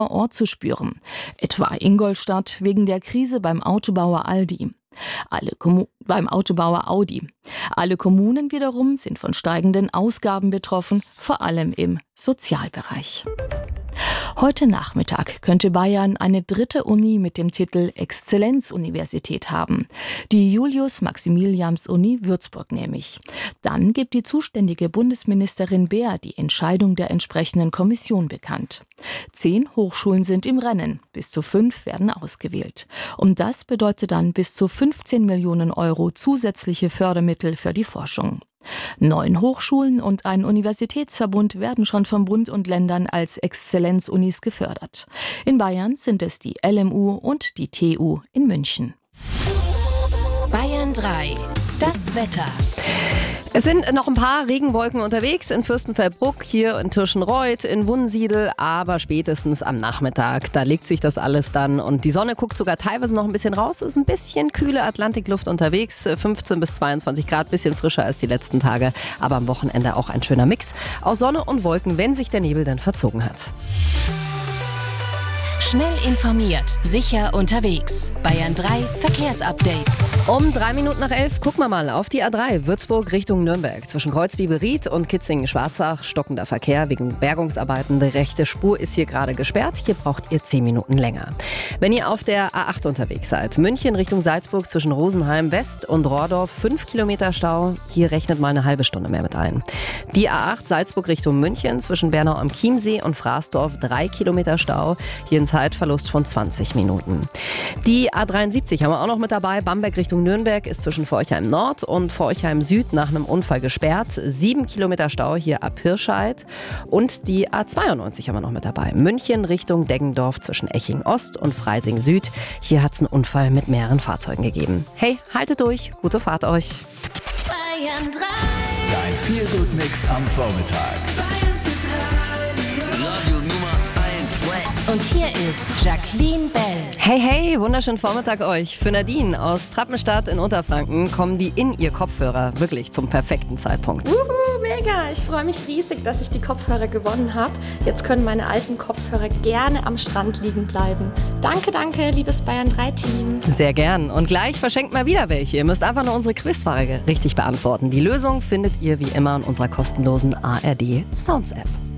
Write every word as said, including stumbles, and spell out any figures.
vor Ort zu spüren. Etwa Ingolstadt wegen der Krise beim Autobauer Aldi. Alle Kommu- beim Autobauer Audi. Alle Kommunen wiederum sind von steigenden Ausgaben betroffen, vor allem im Sozialbereich. Heute Nachmittag könnte Bayern eine dritte Uni mit dem Titel Exzellenzuniversität haben. Die Julius-Maximilians-Uni Würzburg nämlich. Dann gibt die zuständige Bundesministerin Beer die Entscheidung der entsprechenden Kommission bekannt. Zehn Hochschulen sind im Rennen, bis zu fünf werden ausgewählt. Und das bedeutet dann bis zu fünfzehn Millionen Euro zusätzliche Fördermittel für die Forschung. Neun Hochschulen und ein Universitätsverbund werden schon vom Bund und Ländern als Exzellenzunis gefördert. In Bayern sind es die L M U und die T U in München. Bayern drei. Das Wetter. Es sind noch ein paar Regenwolken unterwegs in Fürstenfeldbruck, hier in Tirschenreuth, in Wunsiedel, aber spätestens am Nachmittag, da legt sich das alles dann und die Sonne guckt sogar teilweise noch ein bisschen raus, ist ein bisschen kühle Atlantikluft unterwegs, fünfzehn bis zweiundzwanzig Grad, bisschen frischer als die letzten Tage, aber am Wochenende auch ein schöner Mix aus Sonne und Wolken, wenn sich der Nebel dann verzogen hat. Schnell informiert, sicher unterwegs. Bayern drei Verkehrsupdate. Um drei Minuten nach elf gucken wir mal auf die A drei, Würzburg Richtung Nürnberg. Zwischen Kreuzbibelried und Kitzingen-Schwarzach stockender Verkehr wegen Bergungsarbeiten. Die rechte Spur ist hier gerade gesperrt. Hier braucht ihr zehn Minuten länger. Wenn ihr auf der A acht unterwegs seid, München Richtung Salzburg zwischen Rosenheim West und Rohrdorf, fünf Kilometer Stau. Hier rechnet mal eine halbe Stunde mehr mit ein. Die A acht Salzburg Richtung München zwischen Bernau am Chiemsee und Fraßdorf, drei Kilometer Stau. Hier ein Zeitverlust von zwanzig Minuten. Die A dreiundsiebzig haben wir auch noch mit dabei. Bamberg Richtung Nürnberg ist zwischen Forchheim Nord und Forchheim Süd nach einem Unfall gesperrt. Sieben Kilometer Stau hier ab Hirscheid. Und die A zweiundneunzig haben wir noch mit dabei. München Richtung Deggendorf zwischen Eching Ost und Freising Süd. Hier hat es einen Unfall mit mehreren Fahrzeugen gegeben. Hey, haltet durch. Gute Fahrt euch. Bayern drei. Dein Feel-Good-Mix am Vormittag. Radio Nummer eins. Und hier ist Jacqueline Bell. Hey, hey, wunderschönen Vormittag euch. Für Nadine aus Trappenstadt in Unterfranken kommen die in ihr Kopfhörer wirklich zum perfekten Zeitpunkt. Uhu, mega! Ich freue mich riesig, dass ich die Kopfhörer gewonnen habe. Jetzt können meine alten Kopfhörer gerne am Strand liegen bleiben. Danke, danke, liebes Bayern drei Team. Sehr gern. Und gleich verschenkt mal wieder welche. Ihr müsst einfach nur unsere Quizfrage richtig beantworten. Die Lösung findet ihr wie immer in unserer kostenlosen A R D Sounds App.